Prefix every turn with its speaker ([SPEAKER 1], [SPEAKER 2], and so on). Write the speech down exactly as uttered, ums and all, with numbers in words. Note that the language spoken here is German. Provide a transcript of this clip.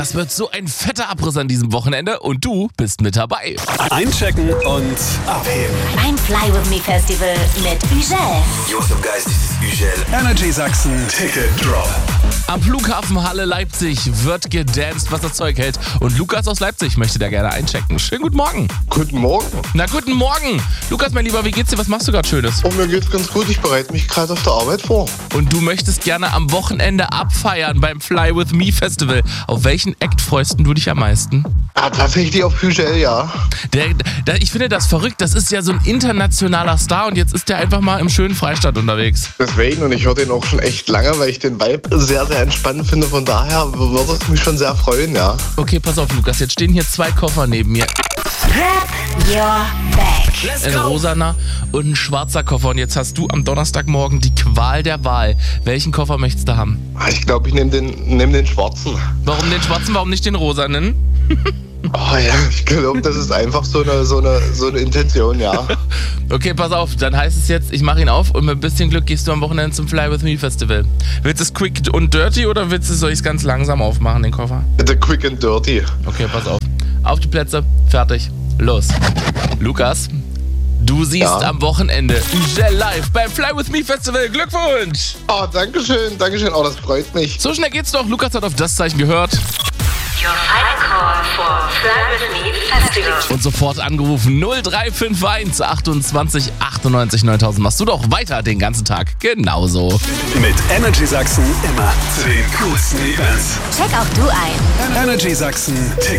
[SPEAKER 1] Das wird so ein fetter Abriss an diesem Wochenende und du bist mit dabei.
[SPEAKER 2] Einchecken und abheben.
[SPEAKER 3] Beim Fly With Me Festival mit Ugel.
[SPEAKER 4] Yo, what's up, guys? This is Ugel.
[SPEAKER 2] Energy Sachsen Ticket Drop.
[SPEAKER 1] Am Flughafen Halle Leipzig wird gedanced, was das Zeug hält. Und Lukas aus Leipzig möchte da gerne einchecken. Schönen guten Morgen.
[SPEAKER 5] Guten Morgen.
[SPEAKER 1] Na, guten Morgen. Lukas, mein Lieber, wie geht's dir? Was machst du gerade Schönes?
[SPEAKER 5] Oh, mir geht's ganz gut. Ich bereite mich gerade auf der Arbeit vor.
[SPEAKER 1] Und du möchtest gerne am Wochenende abfeiern beim Fly With Me Festival. Auf welchen Act freust du dich am meisten?
[SPEAKER 5] Ah, tatsächlich auf Ugel, ja.
[SPEAKER 1] Der, der, ich finde das verrückt. Das ist ja so ein internationaler Star und jetzt ist der einfach mal im schönen Freistaat unterwegs.
[SPEAKER 5] Deswegen, und ich höre den auch schon echt lange, weil ich den Vibe sehr, sehr entspannend finde. Von daher würde es mich schon sehr freuen, ja.
[SPEAKER 1] Okay, pass auf, Lukas. Jetzt stehen hier zwei Koffer neben mir.
[SPEAKER 3] Grab your bag.
[SPEAKER 1] Ein rosaner und ein schwarzer Koffer. Und jetzt hast du am Donnerstagmorgen die Qual der Wahl. Welchen Koffer möchtest du haben?
[SPEAKER 5] Ah, Ich glaube, ich nehme den, nehm den schwarzen.
[SPEAKER 1] Warum den schwarzen, warum nicht den rosanen?
[SPEAKER 5] Oh ja, ich glaube, das ist einfach so eine, so eine, so eine Intention, ja.
[SPEAKER 1] Okay, pass auf. Dann heißt es jetzt, ich mache ihn auf und mit ein bisschen Glück gehst du am Wochenende zum Fly With Me Festival. Willst du es quick und dirty oder willst du, soll ich es ganz langsam aufmachen, den Koffer?
[SPEAKER 5] The quick and dirty.
[SPEAKER 1] Okay, pass auf. Auf die Plätze, fertig, los. Lukas, du siehst
[SPEAKER 5] Ja?
[SPEAKER 1] am Wochenende Ugel live beim Fly With Me Festival. Glückwunsch!
[SPEAKER 5] Oh, danke schön, danke schön. Oh, das freut mich.
[SPEAKER 1] So schnell geht's doch. Lukas hat auf das Zeichen gehört
[SPEAKER 3] Your final call for Fly With Me Festival.
[SPEAKER 1] und sofort angerufen. null drei fünf eins achtundzwanzig achtundneunzig neuntausend. Machst du doch weiter den ganzen Tag genauso.
[SPEAKER 2] Mit Energy Sachsen immer zu den coolsten Events.
[SPEAKER 3] Check auch du ein.
[SPEAKER 2] Energy Sachsen Ticket